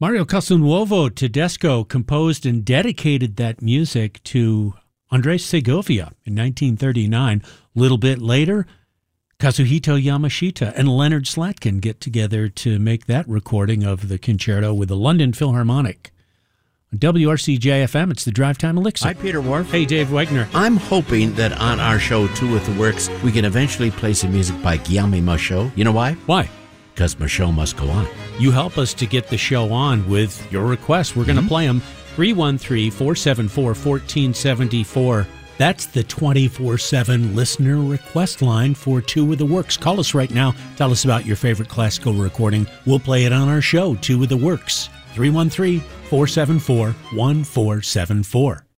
Mario Castelnuovo Tedesco composed and dedicated that music to Andres Segovia in 1939. A little bit later, Kazuhito Yamashita and Leonard Slatkin get together to make that recording of the concerto with the London Philharmonic. On WRCJ-FM, it's the Drive Time Elixir. Hi, Peter Wharf. Hey, Dave Wegner. I'm hoping that on our show, Two with the Works, we can eventually play some music by Guillaume Michaud. You know why? Why? Because my show must go on. You help us to get the show on with your requests. We're going to play them. 313-474-1474. That's the 24/7 listener request line for Two with the Works. Call us right now. Tell us about your favorite classical recording. We'll play it on our show, Two with the Works. 313-474-1474.